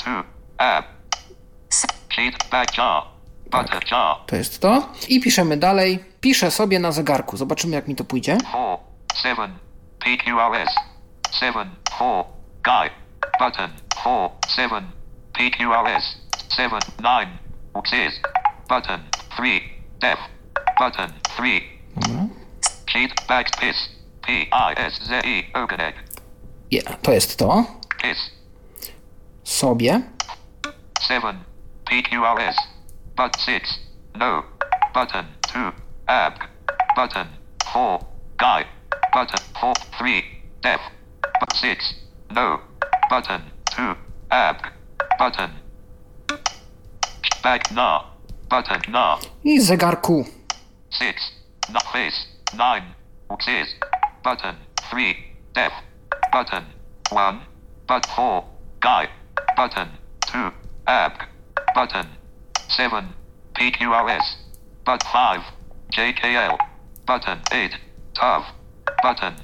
2. App. Sheet. Back jar. Button jar. To jest to. I piszemy dalej. Piszę sobie na zegarku. Zobaczymy, jak mi to pójdzie. 4. 7. PQRS. 7. 4. Guy. Button. 4. 7. PQRS. 7. 9. Sis. Button. 3. Def. Button. 3. Dobra. Sheet. Back. Piss. P-I-S-Z-E. Organic. To jest to. Piss. Sobie. 7. PQRS. But 6. No. Button. 2. App. Button. 4. Guy. Button. 4. 3. Def. But 6. No. Button. 2. App. Button. Back na. Button na. I zegarku. 6. Na face. 9. Sis. Button. 3. Def. Button. 1. But 4. Guy. Button. 2. App. Button. 7. PQRS. But 5. JKL. Button. 8. Tav. Button.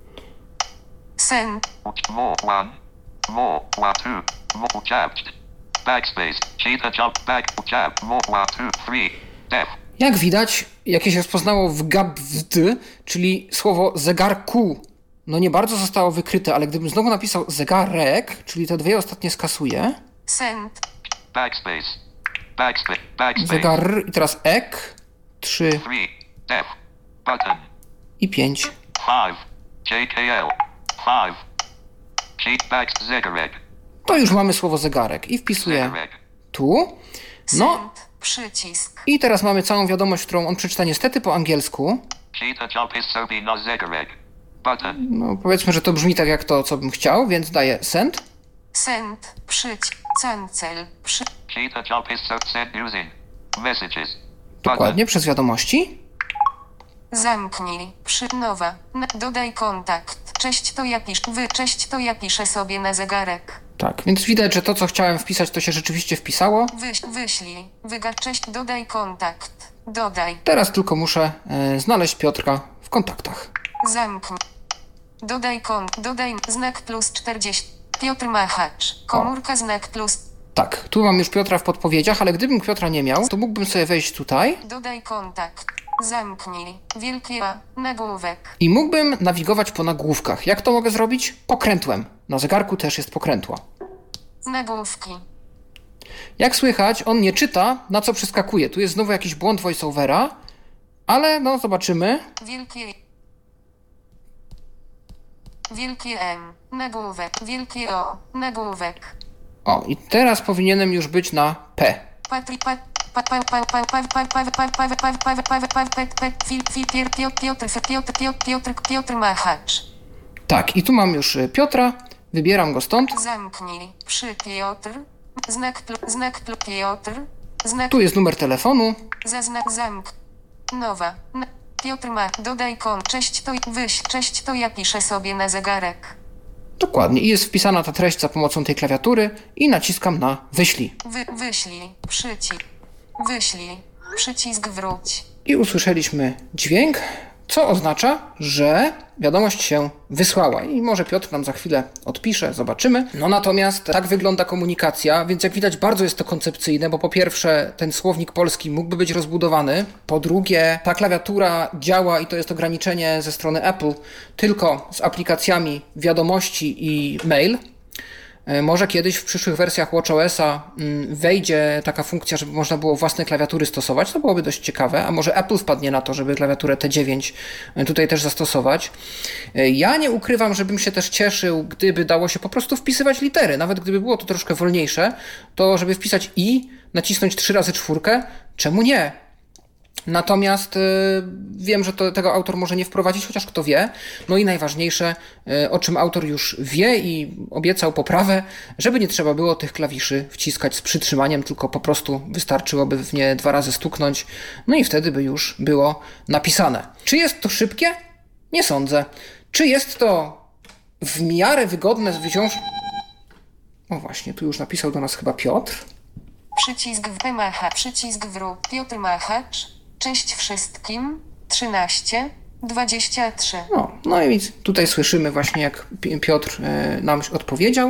Send. More. 1. More. 2. More. Jabbed. Backspace. Cheetah jump back. Jab. More. 2. 3. Def. Jak widać, jakie się rozpoznało w gabd, czyli słowo zegarku. No nie bardzo zostało wykryte, ale gdybym znowu napisał zegarek, czyli te dwie ostatnie skasuję. Send. Backspace. Backspace. Backspace. Zegar i teraz ek. 3 3. Def. Button. i 5. 5. JKL. 5. Cheat back. Zegarek. To już mamy słowo zegarek i wpisuję Zegarek. tu. No Send. Przycisk. i teraz mamy całą wiadomość, którą on przeczyta niestety po angielsku. Cheetah jump is sobie na zegarek. Button. No powiedzmy, że to brzmi tak jak to, co bym chciał, więc daję send. Send. Przycisk. Cancel. Cheetah jump is so send using messages. Button. Dokładnie, przez wiadomości. Zamknij. Nowa. Dodaj kontakt. Cześć, to ja piszę. Cześć, to ja piszę sobie na zegarek. Tak, więc widać, że to, co chciałem wpisać, to się rzeczywiście wpisało. Wyślij. Cześć, dodaj kontakt. Dodaj. Teraz tylko muszę znaleźć Piotrka w kontaktach. Zamknij. Dodaj znak plus 40. Piotr Machacz. Komórka znak plus. Tak, tu mam już Piotra w podpowiedziach, ale gdybym Piotra nie miał, to mógłbym sobie wejść tutaj Dodaj kontakt. Zamknij. Wielkie A. Nagłówek. i mógłbym nawigować po nagłówkach. Jak to mogę zrobić? Pokrętłem. Na zegarku też jest pokrętło. Nagłówki. Jak słychać, on nie czyta, na co przeskakuje. Tu jest znowu jakiś błąd voiceovera, ale no zobaczymy. Wielkie M. Nagłówek. Wielkie O. Nagłówek. O, i teraz powinienem już być na P. Piotr Machacz. Tak, i tu mam już Piotra, wybieram go stąd. Zamknij. Piotr. Znak Piotr. Znak. Tu jest numer telefonu. Zaznak zamk. Nowa. Piotr dodaj cześć, to ja piszę sobie na zegarek. Dokładnie, i jest wpisana ta treść za pomocą tej klawiatury i naciskam na wyślij. Wyślij. Przycisk. Wyślij. Przycisk wróć. I usłyszeliśmy dźwięk, co oznacza, że wiadomość się wysłała. I może Piotr nam za chwilę odpisze, zobaczymy. No natomiast tak wygląda komunikacja, więc jak widać bardzo jest to koncepcyjne, bo po pierwsze ten słownik polski mógłby być rozbudowany, po drugie ta klawiatura działa i to jest ograniczenie ze strony Apple tylko z aplikacjami wiadomości i mail. Może kiedyś w przyszłych wersjach WatchOS-a wejdzie taka funkcja, żeby można było własne klawiatury stosować. To byłoby dość ciekawe, a może Apple wpadnie na to, żeby klawiaturę T9 tutaj też zastosować. Ja nie ukrywam, żebym się też cieszył, gdyby dało się po prostu wpisywać litery. Nawet gdyby było to troszkę wolniejsze, to żeby wpisać i, nacisnąć 3 razy 4, czemu nie? Natomiast wiem, że tego autor może nie wprowadzić, chociaż kto wie. No i najważniejsze, o czym autor już wie i obiecał poprawę, żeby nie trzeba było tych klawiszy wciskać z przytrzymaniem, tylko po prostu wystarczyłoby w nie 2 razy stuknąć, no i wtedy by już było napisane. Czy jest to szybkie? Nie sądzę. Czy jest to w miarę wygodne wziąć... O właśnie, tu już napisał do nas chyba Piotr. Przycisk przycisk wróć. Piotr Machacz. Cześć wszystkim. 13, 23. No i tutaj słyszymy właśnie, jak Piotr nam odpowiedział.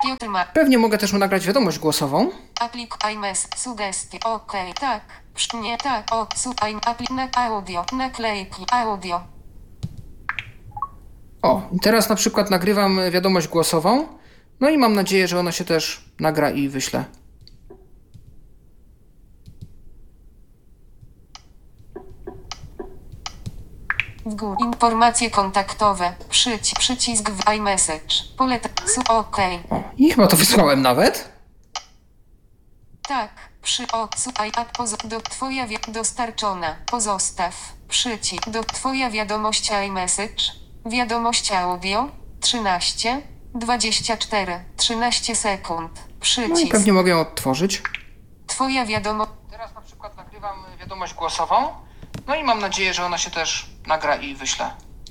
Piotr ma. Pewnie mogę też mu nagrać wiadomość głosową. Aplik iMess. Sugestie. OK. Tak. Nie tak. O. Aplik na audio. Naklejki. Audio. O, i teraz na przykład nagrywam wiadomość głosową. No i mam nadzieję, że ona się też nagra i wyśle. W górę. Informacje kontaktowe. Przycisk w iMessage. OK. O, i chyba to wysłałem nawet. Tak. Twoja dostarczona. Pozostaw. Przycisk. Twoja wiadomość iMessage. Wiadomość audio. 13. 24. 13 sekund. Przycisk. No i pewnie mogę ją odtworzyć. Twoja wiadomość. Teraz na przykład nagrywam wiadomość głosową. No i mam nadzieję, że ona się też nagra i wyśle.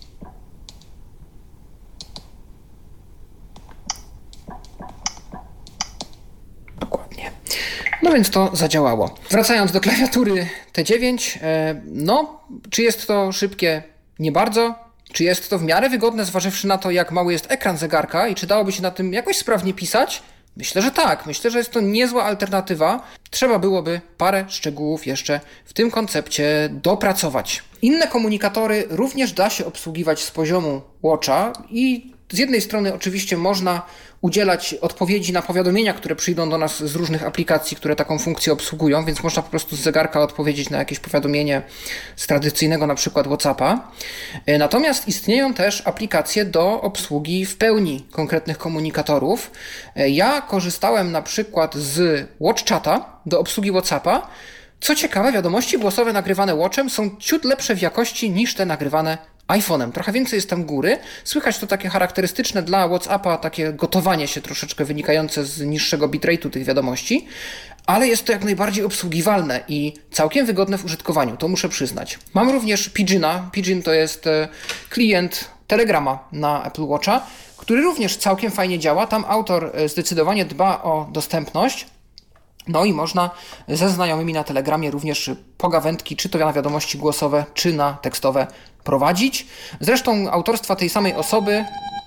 Dokładnie. No więc to zadziałało. Wracając do klawiatury T9, no, czy jest to szybkie? Nie bardzo. Czy jest to w miarę wygodne, zważywszy na to, jak mały jest ekran zegarka i czy dałoby się na tym jakoś sprawnie pisać? Myślę, że tak. Myślę, że jest to niezła alternatywa. Trzeba byłoby parę szczegółów jeszcze w tym koncepcie dopracować. Inne komunikatory również da się obsługiwać z poziomu Watcha i z jednej strony oczywiście można udzielać odpowiedzi na powiadomienia, które przyjdą do nas z różnych aplikacji, które taką funkcję obsługują, więc można po prostu z zegarka odpowiedzieć na jakieś powiadomienie z tradycyjnego na przykład WhatsAppa. Natomiast istnieją też aplikacje do obsługi w pełni konkretnych komunikatorów. Ja korzystałem na przykład z WatchChata do obsługi WhatsAppa. Co ciekawe, wiadomości głosowe nagrywane Watchem są ciut lepsze w jakości niż te nagrywane iPhone'em. Trochę więcej jest tam góry. Słychać to takie charakterystyczne dla WhatsAppa, takie gotowanie się troszeczkę wynikające z niższego bitrate'u tych wiadomości, ale jest to jak najbardziej obsługiwalne i całkiem wygodne w użytkowaniu, to muszę przyznać. Mam również Pidgina. Pidgin to jest klient Telegrama na Apple Watcha, który również całkiem fajnie działa. Tam autor zdecydowanie dba o dostępność. No i można ze znajomymi na Telegramie również pogawędki, czy to na wiadomości głosowe, czy na tekstowe prowadzić. Zresztą autorstwa tej samej osoby...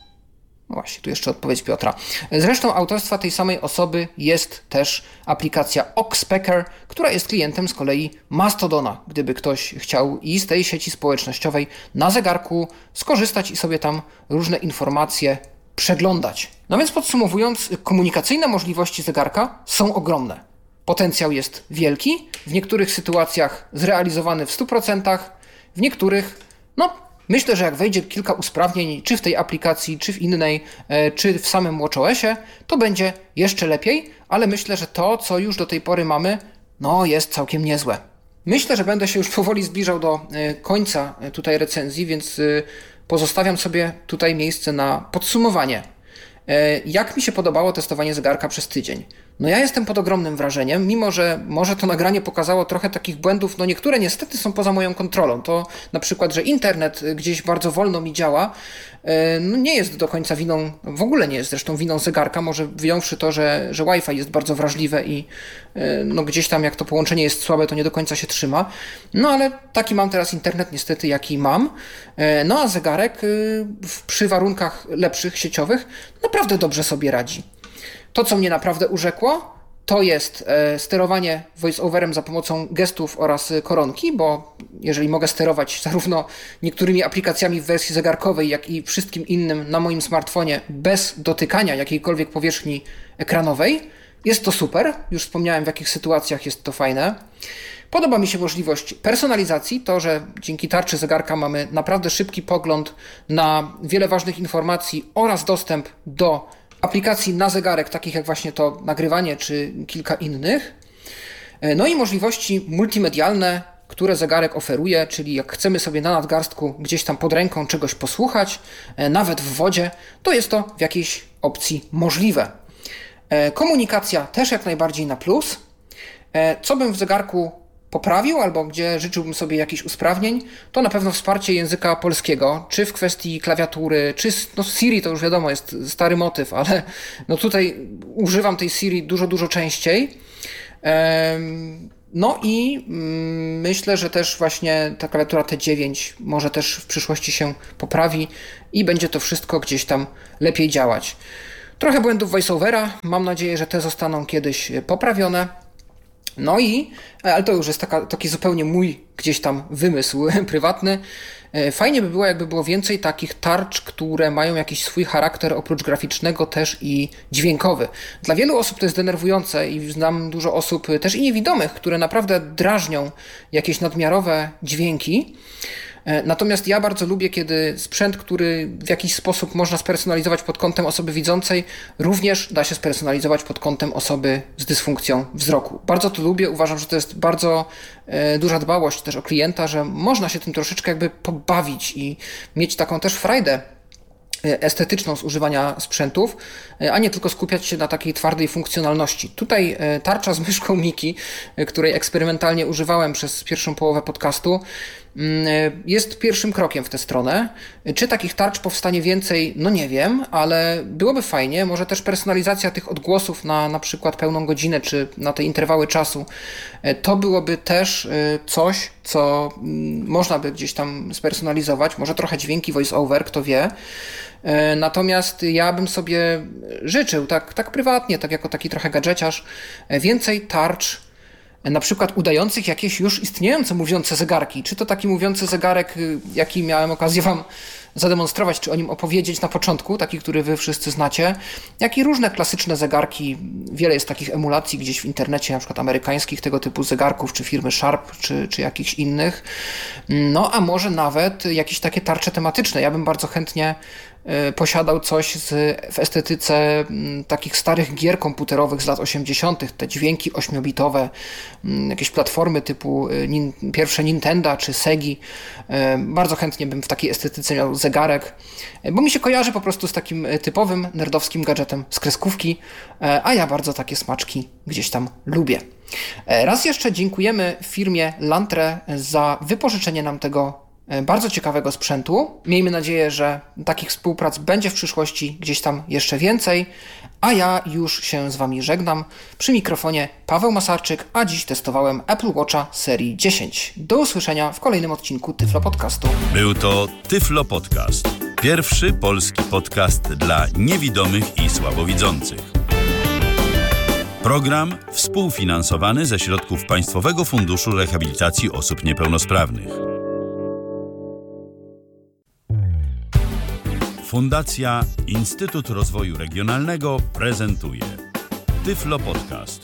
No właśnie, tu jeszcze odpowiedź Piotra. Zresztą autorstwa tej samej osoby jest też aplikacja Oxpecker, która jest klientem z kolei Mastodona, gdyby ktoś chciał i z tej sieci społecznościowej na zegarku skorzystać i sobie tam różne informacje przeglądać. No więc podsumowując, komunikacyjne możliwości zegarka są ogromne. Potencjał jest wielki, w niektórych sytuacjach zrealizowany w 100%, w niektórych, no myślę, że jak wejdzie kilka usprawnień, czy w tej aplikacji, czy w innej, czy w samym WatchOSie, to będzie jeszcze lepiej, ale myślę, że to, co już do tej pory mamy, no jest całkiem niezłe. Myślę, że będę się już powoli zbliżał do końca tutaj recenzji, więc pozostawiam sobie tutaj miejsce na podsumowanie. Jak mi się podobało testowanie zegarka przez tydzień? No ja jestem pod ogromnym wrażeniem, mimo że może to nagranie pokazało trochę takich błędów, no niektóre niestety są poza moją kontrolą. To na przykład, że internet gdzieś bardzo wolno mi działa, no nie jest do końca winą, w ogóle nie jest zresztą winą zegarka, może wyjąwszy to, że Wi-Fi jest bardzo wrażliwe i no gdzieś tam jak to połączenie jest słabe, to nie do końca się trzyma. No ale taki mam teraz internet niestety, jaki mam. No a zegarek przy warunkach lepszych, sieciowych, naprawdę dobrze sobie radzi. To, co mnie naprawdę urzekło, to jest sterowanie voice-overem za pomocą gestów oraz koronki, bo jeżeli mogę sterować zarówno niektórymi aplikacjami w wersji zegarkowej, jak i wszystkim innym na moim smartfonie bez dotykania jakiejkolwiek powierzchni ekranowej, jest to super. Już wspomniałem, w jakich sytuacjach jest to fajne. Podoba mi się możliwość personalizacji, to, że dzięki tarczy zegarka mamy naprawdę szybki pogląd na wiele ważnych informacji oraz dostęp do aplikacji na zegarek, takich jak właśnie to nagrywanie czy kilka innych. No i możliwości multimedialne, które zegarek oferuje, czyli jak chcemy sobie na nadgarstku gdzieś tam pod ręką czegoś posłuchać, nawet w wodzie, to jest to w jakiejś opcji możliwe. Komunikacja też jak najbardziej na plus. Co bym w zegarku poprawił, albo gdzie życzyłbym sobie jakichś usprawnień, to na pewno wsparcie języka polskiego, czy w kwestii klawiatury, czy no Siri to już wiadomo jest stary motyw, ale no tutaj używam tej Siri dużo częściej. No i myślę, że też właśnie ta klawiatura T9 może też w przyszłości się poprawi i będzie to wszystko gdzieś tam lepiej działać. Trochę błędów voiceovera, mam nadzieję, że te zostaną kiedyś poprawione. No i, ale to już jest taki zupełnie mój gdzieś tam wymysł prywatny. Fajnie by było, jakby było więcej takich tarcz, które mają jakiś swój charakter oprócz graficznego też i dźwiękowy. Dla wielu osób to jest denerwujące i znam dużo osób też i niewidomych, które naprawdę drażnią jakieś nadmiarowe dźwięki. Natomiast ja bardzo lubię, kiedy sprzęt, który w jakiś sposób można spersonalizować pod kątem osoby widzącej, również da się spersonalizować pod kątem osoby z dysfunkcją wzroku. Bardzo to lubię, uważam, że to jest bardzo duża dbałość też o klienta, że można się tym troszeczkę jakby pobawić i mieć taką też frajdę estetyczną z używania sprzętów, a nie tylko skupiać się na takiej twardej funkcjonalności. Tutaj tarcza z myszką Miki, której eksperymentalnie używałem przez pierwszą połowę podcastu, jest pierwszym krokiem w tę stronę. Czy takich tarcz powstanie więcej? No nie wiem, ale byłoby fajnie. Może też personalizacja tych odgłosów na przykład pełną godzinę, czy na te interwały czasu. To byłoby też coś, co można by gdzieś tam spersonalizować. Może trochę dźwięki voice-over, kto wie. Natomiast ja bym sobie życzył, tak prywatnie, tak jako taki trochę gadżeciarz, więcej tarcz, na przykład udających jakieś już istniejące mówiące zegarki. Czy to taki mówiący zegarek, jaki miałem okazję Wam zademonstrować, czy o nim opowiedzieć na początku, taki, który Wy wszyscy znacie, jak i różne klasyczne zegarki. Wiele jest takich emulacji gdzieś w internecie, na przykład amerykańskich tego typu zegarków, czy firmy Sharp, czy jakichś innych. No a może nawet jakieś takie tarcze tematyczne. Ja bym bardzo chętnie posiadał coś w estetyce takich starych gier komputerowych z lat 80., te dźwięki 8-bitowe, jakieś platformy typu pierwsze Nintendo czy Segi. Bardzo chętnie bym w takiej estetyce miał zegarek, bo mi się kojarzy po prostu z takim typowym nerdowskim gadżetem z kreskówki, a ja bardzo takie smaczki gdzieś tam lubię. Raz jeszcze dziękujemy firmie Lantre za wypożyczenie nam tego bardzo ciekawego sprzętu. Miejmy nadzieję, że takich współprac będzie w przyszłości gdzieś tam jeszcze więcej, a ja już się z Wami żegnam. Przy mikrofonie Paweł Masarczyk, a dziś testowałem Apple Watcha serii 10. Do usłyszenia w kolejnym odcinku Tyflo Podcastu. Był to Tyflo Podcast. Pierwszy polski podcast dla niewidomych i słabowidzących. Program współfinansowany ze środków Państwowego Funduszu Rehabilitacji Osób Niepełnosprawnych. Fundacja Instytut Rozwoju Regionalnego prezentuje Tyflo Podcast.